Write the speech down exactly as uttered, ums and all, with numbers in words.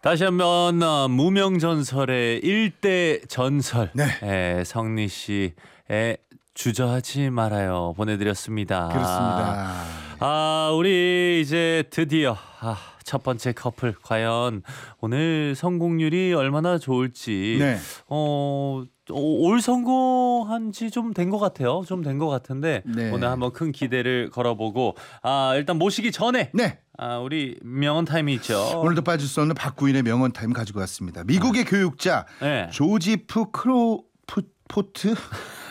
다시 한번 어, 무명전설의 일대 전설 네. 에, 성리 씨의 주저하지 말아요 보내드렸습니다. 그렇습니다. 아, 우리 이제 드디어 아, 첫 번째 커플 과연 오늘 성공률이 얼마나 좋을지 네. 어, 올 성공한 지 좀 된 것 같아요. 좀 된 것 같은데 네. 오늘 한번 큰 기대를 걸어보고 아, 일단 모시기 전에 네. 아, 우리 명언 타임이 있죠. 오늘도 빠질 수 없는 박구인의 명언 타임 가지고 왔습니다. 미국의 교육자 네. 조지프 크로포트